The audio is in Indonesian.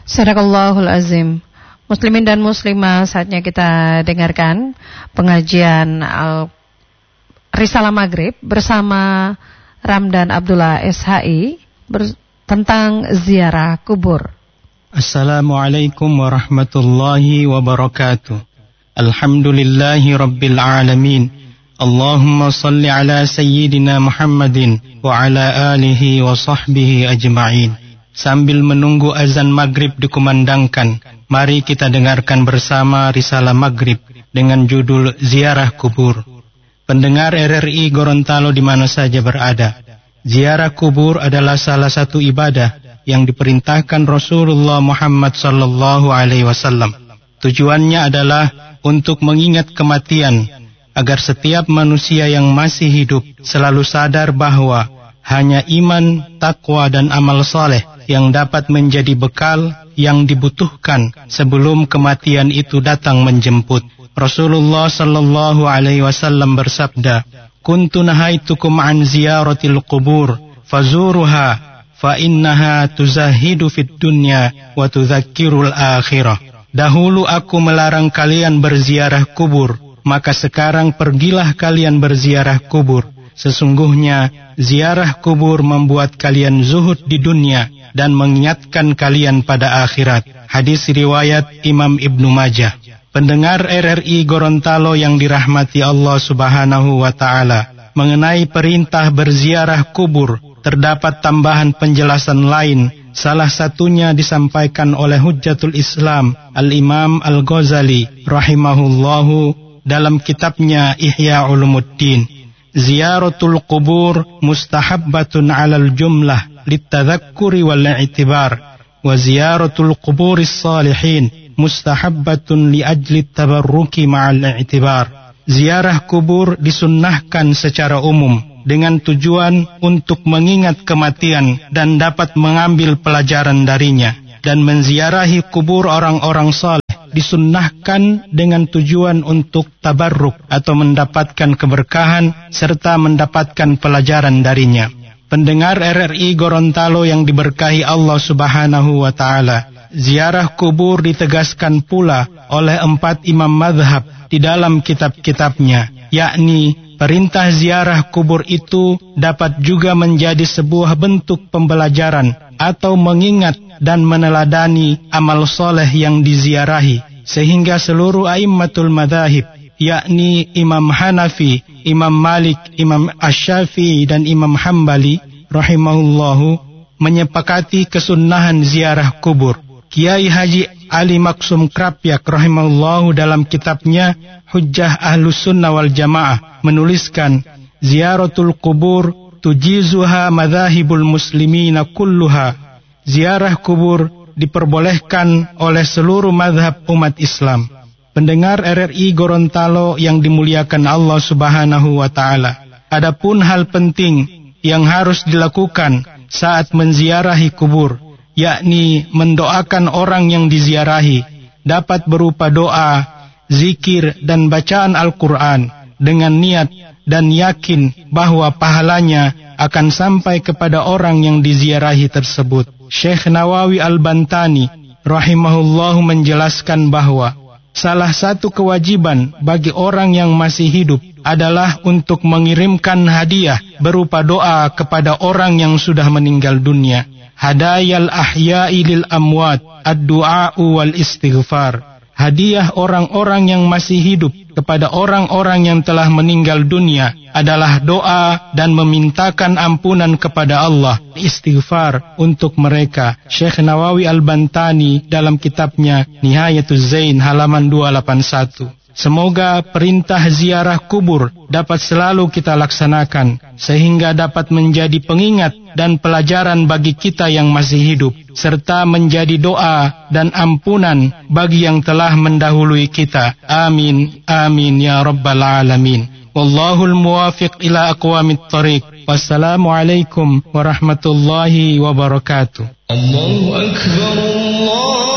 Sadaqallahul azim. Muslimin dan muslimah, saatnya kita dengarkan pengajian Risalah Maghrib bersama Ramdan Abdullah SHI tentang ziarah kubur. Assalamualaikum warahmatullahi wabarakatuh. Alhamdulillahi rabbil alamin. Allahumma salli ala sayyidina Muhammadin wa ala alihi wa sahbihi ajma'in. Sambil menunggu azan maghrib dikumandangkan, mari kita dengarkan bersama Risalah Maghrib dengan judul Ziarah Kubur. Pendengar RRI Gorontalo di mana saja berada, ziarah kubur adalah salah satu ibadah yang diperintahkan Rasulullah Muhammad sallallahu alaihi wasallam. Tujuannya adalah untuk mengingat kematian, agar setiap manusia yang masih hidup selalu sadar bahwa hanya iman, takwa dan amal saleh yang dapat menjadi bekal yang dibutuhkan sebelum kematian itu datang menjemput. Rasulullah sallallahu alaihi wasallam bersabda, "Kuntu nahaitukum an ziyaratil qubur, fazuruha, fa innaha tuzahidu fid dunya wa tudzakkirul akhirah." Dahulu aku melarang kalian berziarah kubur, maka sekarang pergilah kalian berziarah kubur. Sesungguhnya ziarah kubur membuat kalian zuhud di dunia dan mengingatkan kalian pada akhirat. Hadis riwayat Imam Ibnu Majah. Pendengar RRI Gorontalo yang dirahmati Allah Subhanahu wa taala, mengenai perintah berziarah kubur terdapat tambahan penjelasan lain. Salah satunya disampaikan oleh Hujjatul Islam Al-Imam Al-Ghazali rahimahullahu dalam kitabnya Ihya Ulumuddin. Ziyaratul qubur mustahabbatun 'alal jumlah litadzakkuri wal i'tibar, wa ziyaratul quburis salihin mustahabbatun li ajli tabarruki ma'al i'tibar. Ziarah kubur disunnahkan secara umum dengan tujuan untuk mengingat kematian dan dapat mengambil pelajaran darinya, dan menziarahi kubur orang-orang saleh disunnahkan dengan tujuan untuk tabarruk atau mendapatkan keberkahan serta mendapatkan pelajaran darinya. Pendengar RRI Gorontalo yang diberkahi Allah Subhanahu wa taala, ziarah kubur ditegaskan pula oleh 4 imam mazhab di dalam kitab-kitabnya, yakni perintah ziarah kubur itu dapat juga menjadi sebuah bentuk pembelajaran atau mengingat dan meneladani amal soleh yang diziarahi, sehingga seluruh a'immatul madzahib, yakni Imam Hanafi, Imam Malik, Imam Asy-Syafi'i dan Imam Hambali rahimahullahu menyepakati kesunnahan ziarah kubur. Kiai Haji Ali Maksum Krapyak rahimahullahu dalam kitabnya Hujjah Ahlus Sunnah wal Jamaah menuliskan, ziyaratul kubur tujizuha madzahibul muslimina kulluha. Ziarah kubur diperbolehkan oleh seluruh mazhab umat Islam. Pendengar RRI Gorontalo yang dimuliakan Allah Subhanahu wa taala, adapun hal penting yang harus dilakukan saat menziarahi kubur, yakni mendoakan orang yang diziarahi, dapat berupa doa, zikir dan bacaan Al-Quran dengan niat dan yakin bahwa pahalanya akan sampai kepada orang yang diziarahi tersebut. Syekh Nawawi Al-Bantani rahimahullahu menjelaskan bahwa salah satu kewajiban bagi orang yang masih hidup adalah untuk mengirimkan hadiah berupa doa kepada orang yang sudah meninggal dunia. Hadayal ahya'i lil amwat ad-du'a'u wal istighfar. Hadiah orang-orang yang masih hidup kepada orang-orang yang telah meninggal dunia adalah doa dan memintakan ampunan kepada Allah, istighfar untuk mereka. Syekh Nawawi Al-Bantani dalam kitabnya Nihayatuz Zain halaman 281. Semoga perintah ziarah kubur dapat selalu kita laksanakan, sehingga dapat menjadi pengingat dan pelajaran bagi kita yang masih hidup, serta menjadi doa dan ampunan bagi yang telah mendahului kita. Amin, amin ya rabbal alamin. Wallahul muwafiq ila aqwamit thariq. Wassalamualaikum warahmatullahi wabarakatuh. Allahu akbar, Allah.